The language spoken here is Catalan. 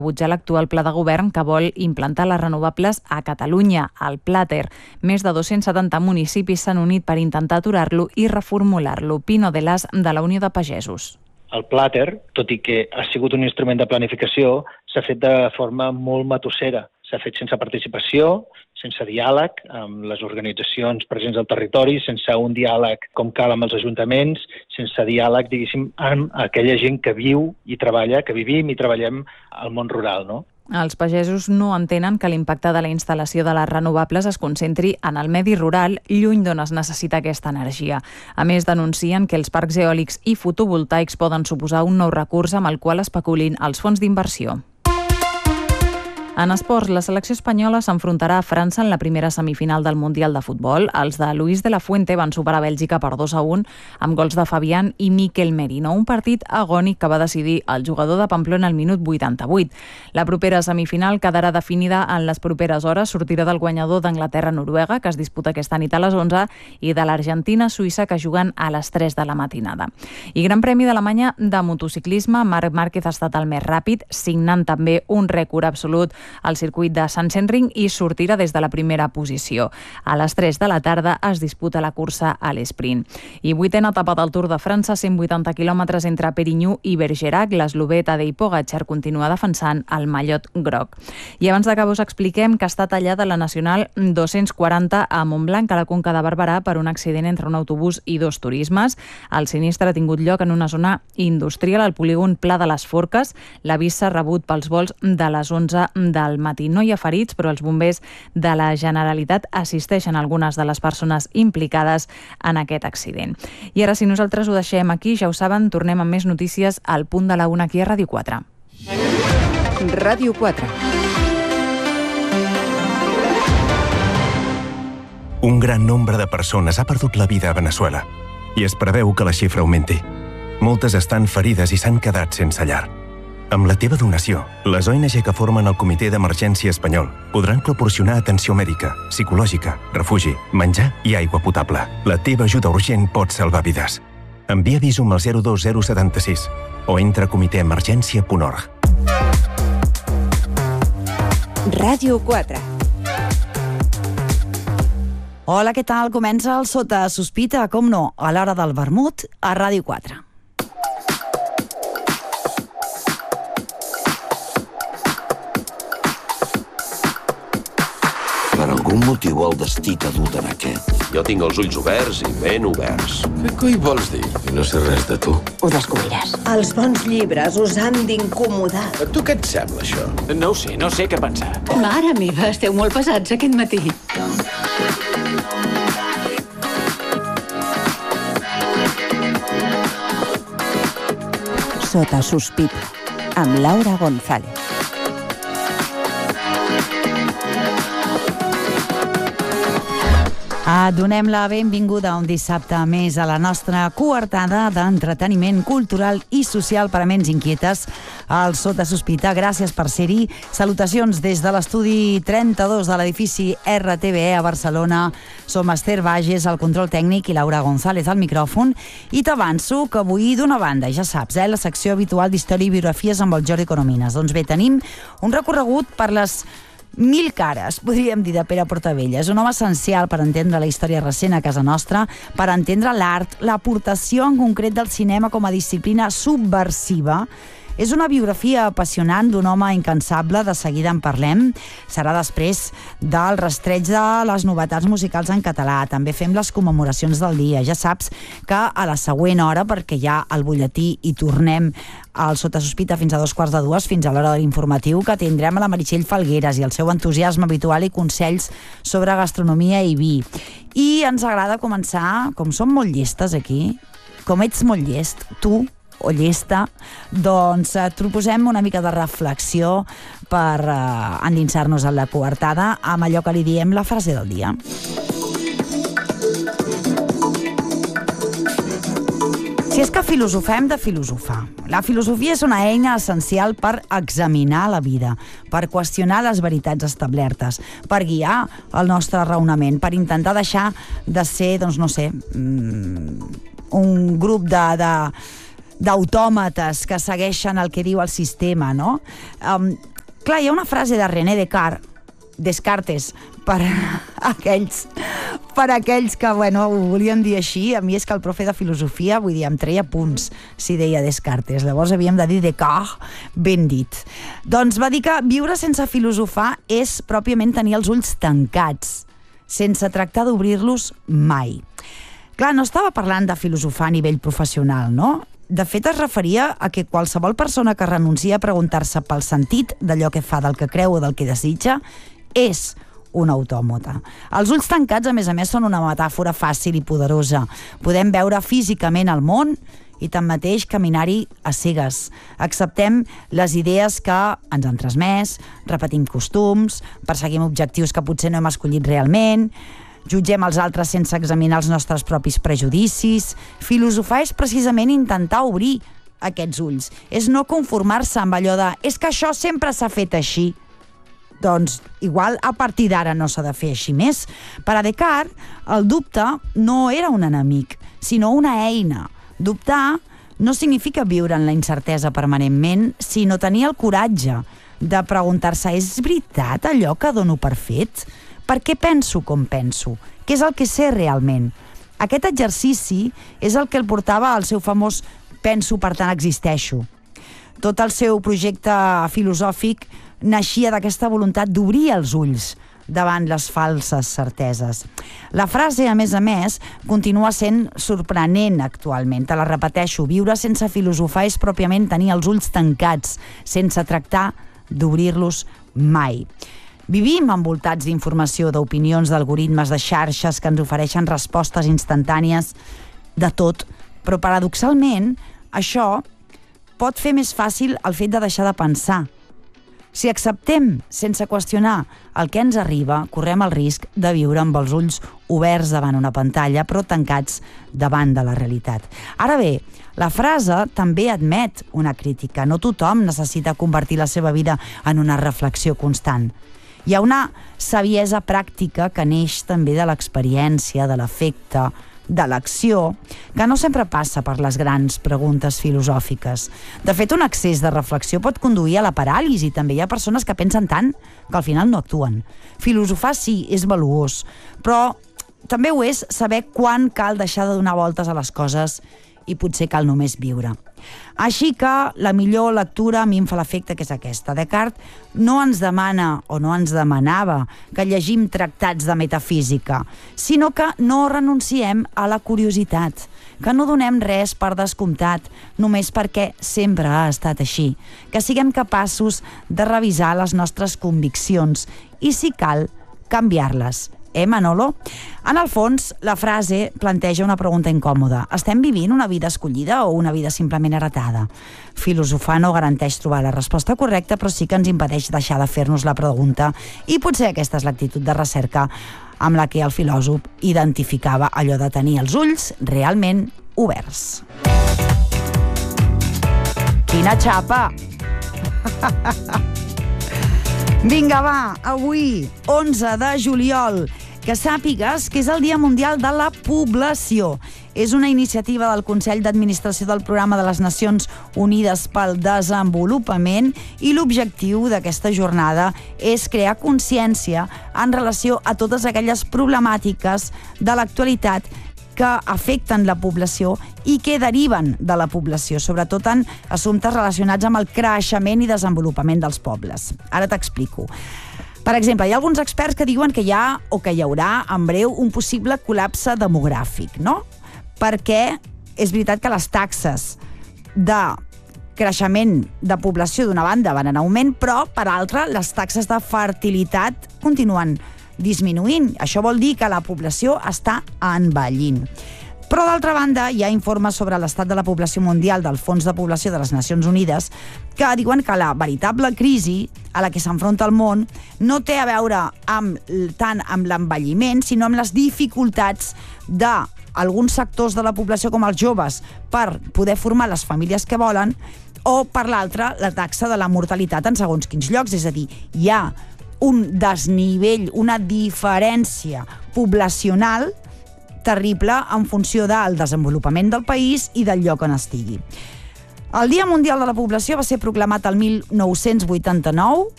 rebutjar l'actual pla de govern que vol implantar les renovables a Catalunya, al Plater. Més de 270 municipis s'han unit per intentar aturar-lo i reformular-lo. Pino de Las, de la Unió de Pagesos. El Plater, tot i que ha sigut un instrument de planificació, s'ha fet de forma molt matossera. S'ha fet sense participació, sense diàleg amb les organitzacions presents al territori, sense un diàleg com cal amb els ajuntaments, sense diàleg, diguéssim, amb aquella gent que viu i treballa, que vivim i treballem al món rural, no? Els pagesos no entenen que l'impacte de la instal·lació de les renovables es concentri en el medi rural, lluny d'on es necessita aquesta energia. A més, denuncien que els parcs eòlics i fotovoltaics poden suposar un nou recurs amb el qual especulin els fons d'inversió. En esports, la selecció espanyola s'enfrontarà a França en la primera semifinal del Mundial de Futbol. Els de Luis de la Fuente van superar Bèlgica per 2-1 amb gols de Fabián i Miquel Merino. Un partit agònic que va decidir el jugador de Pamplona al minut 88. La propera semifinal quedarà definida en les properes hores. Sortirà del guanyador d'Anglaterra-Noruega, que es disputa aquesta nit a les 11, i de l'Argentina-Suïssa, que juguen a les 3 de la matinada. I Gran Premi d'Alemanya de motociclisme. Marc Márquez ha estat el més ràpid, signant també un rècord absolut al circuit de Sachsenring i sortirà des de la primera posició. A les 3 de la tarda es disputa la cursa a l'esprint. I vuitena etapa del Tour de França, 180 quilòmetres entre Perigny i Bergerac. L'eslovè Tadej Pogačar continua defensant el mallot groc. I abans de que us expliquem que està tallada la Nacional 240 a Montblanc, a la Conca de Barberà, per un accident entre un autobús i dos turismes. El sinistre ha tingut lloc en una zona industrial al polígon Pla de les Forques. L'avís s'ha rebut pels vols de les 11 del matí. No hi ha ferits, però els bombers de la Generalitat assisteixen a algunes de les persones implicades en aquest accident. I ara, si nosaltres ho deixem aquí, ja ho saben, tornem amb més notícies al punt de la 1 aquí a Ràdio 4. Ràdio 4. Un gran nombre de persones ha perdut la vida a Veneçuela i es preveu que la xifra augmenti. Moltes estan ferides i s'han quedat sense llar. Amb la teva donació, les ONG que formen el Comitè d'Emergència Espanyol podran proporcionar atenció mèdica, psicològica, refugi, menjar i aigua potable. La teva ajuda urgent pot salvar vides. Envia Visum al 02076 o entra a comitèemergència.org. Ràdio 4. Hola, què tal? Comença el Sota Sospita, com no, a l'hora del vermut, a Ràdio 4. Per algun motiu el destí t'ha dut en aquest. Jo tinc els ulls oberts i ben oberts. Què coi vols dir? No sé res de tu. Ho descobriràs. Els bons llibres us han d'incomodar. A tu què et sembla, això? No ho sé què pensar. Mare meva, esteu molt pesats aquest matí. Sota Sospita, amb Laura González. Donem la benvinguda un dissabte més a la nostra coartada d'entreteniment cultural i social per a ments inquietes al Sota Sospita. Gràcies per ser-hi. Salutacions des de l'estudi 32 de l'edifici RTVE a Barcelona. Som Esther Bages, al control tècnic, i Laura González al micròfon. I t'avanço que avui, d'una banda, ja saps, la secció habitual d'història i biografies amb el Jordi Coromines. Doncs bé, tenim un recorregut per les 1000 cares, podríem dir, de Pere Portabella. És un home essencial per entendre la història recent a casa nostra, per entendre l'art, l'aportació en concret del cinema com a disciplina subversiva. És una biografia apassionant d'un home incansable, de seguida en parlem. Serà després del rastreig de les novetats musicals en català. També fem les commemoracions del dia. Ja saps que a la següent hora, perquè hi ha el butlletí i tornem al Sota Sospita fins a 2:45, fins a l'hora de l'informatiu, que tindrem a la Meritxell Falgueres i el seu entusiasme habitual i consells sobre gastronomia i vi. I ens agrada començar, com som molt llestes aquí, com ets molt llest, tu, o llesta, doncs et proposem una mica de reflexió per endinsar-nos en la coartada amb allò que li diem la frase del dia. Si és que filosofem de filosofar. La filosofia és una eina essencial per examinar la vida, per qüestionar les veritats establertes, per guiar el nostre raonament, per intentar deixar de ser, doncs no sé, un grup d'autòmates que segueixen el que diu el sistema, no? Clar, hi ha una frase de René Descartes, per aquells que, bueno, ho volien dir així. A mi és que el profe de filosofia, vull dir, em treia punts si deia Descartes. Llavors havíem de dir Descartes, ben dit. Doncs va dir que viure sense filosofar és pròpiament tenir els ulls tancats, sense tractar d'obrir-los mai. Clar, no estava parlant de filosofar a nivell professional, no? De fet, es referia a que qualsevol persona que renuncia a preguntar-se pel sentit d'allò que fa, del que creu o del que desitja, és un autòmata. Els ulls tancats, a més, són una metàfora fàcil i poderosa. Podem veure físicament el món i tanmateix caminar-hi a cegues. Acceptem les idees que ens han transmès, repetim costums, perseguim objectius que potser no hem escollit realment, jutgem els altres sense examinar els nostres propis prejudicis. Filosofar és precisament intentar obrir aquests ulls. És no conformar-se amb allò de «és que això sempre s'ha fet així». Doncs igual a partir d'ara no s'ha de fer així més. Per a Descartes, el dubte no era un enemic, sinó una eina. Dubtar no significa viure en la incertesa permanentment, sinó tenir el coratge de preguntar-se «és veritat allò que dono per fet? Per què penso com penso? Què és el que sé realment?» Aquest exercici és el que el portava al seu famós «penso, per tant existeixo». Tot el seu projecte filosòfic naixia d'aquesta voluntat d'obrir els ulls davant les falses certeses. La frase, a més, continua sent sorprenent actualment. Te la repeteixo, viure sense filosofar és pròpiament tenir els ulls tancats, sense tractar d'obrir-los mai. Vivim envoltats d'informació, d'opinions, d'algoritmes, de xarxes que ens ofereixen respostes instantànies de tot, però paradoxalment això pot fer més fàcil el fet de deixar de pensar. Si acceptem sense qüestionar el que ens arriba, correm el risc de viure amb els ulls oberts davant una pantalla, però tancats davant de la realitat. Ara bé, la frase també admet una crítica. No tothom necessita convertir la seva vida en una reflexió constant. Hi ha una saviesa pràctica que neix també de l'experiència, de l'efecte, de l'acció, que no sempre passa per les grans preguntes filosòfiques. De fet, un excés de reflexió pot conduir a la paràlisi. També hi ha persones que pensen tant que al final no actuen. Filosofar sí, és valuós, però també ho és saber quan cal deixar de donar voltes a les coses i potser cal només viure. Així que la millor lectura a mi em fa l'efecte que és aquesta. Descartes no ens demana o no ens demanava que llegim tractats de metafísica, sinó que no renunciem a la curiositat, que no donem res per descomptat només perquè sempre ha estat així, que siguem capaços de revisar les nostres conviccions i, si cal, canviar-les. Manolo? En el fons, la frase planteja una pregunta incòmoda. Estem vivint una vida escollida o una vida simplement heretada? Filosofar no garanteix trobar la resposta correcta, però sí que ens impedeix deixar de fer-nos la pregunta, i potser aquesta és l'actitud de recerca amb la que el filòsof identificava allò de tenir els ulls realment oberts. Quina xapa! Vinga, va, avui, 11 de juliol, que sàpigues que és el Dia Mundial de la Població. És una iniciativa del Consell d'Administració del Programa de les Nacions Unides pel Desenvolupament, i l'objectiu d'aquesta jornada és crear consciència en relació a totes aquelles problemàtiques de l'actualitat que afecten la població i que deriven de la població, sobretot en assumptes relacionats amb el creixement i desenvolupament dels pobles. Ara t'explico. Per exemple, hi ha alguns experts que diuen que hi ha o que hi haurà en breu un possible col·lapse demogràfic, no? Perquè és veritat que les taxes de creixement de població d'una banda van en augment, però per altra les taxes de fertilitat continuen disminuint. Això vol dir que la població està envellint. Però, d'altra banda, hi ha informes sobre l'estat de la població mundial del Fons de Població de les Nacions Unides que diuen que la veritable crisi a la que s'enfronta el món no té a veure tant amb l'envelliment, sinó amb les dificultats d'alguns sectors de la població, com els joves, per poder formar les famílies que volen, o, per l'altra, la taxa de la mortalitat en segons quins llocs. És a dir, hi ha un desnivell, una diferència poblacional terrible en funció del desenvolupament del país i del lloc on estigui. El Dia Mundial de la Població va ser proclamat el 1989